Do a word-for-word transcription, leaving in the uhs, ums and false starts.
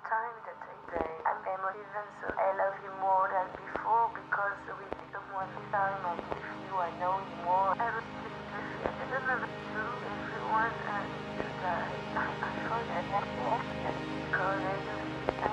time that I say I'm emotive and so I love you more than before because we did someone this time I'm with you, I know you more. I was just I don't know what to do, everyone and just uh, I, I forget.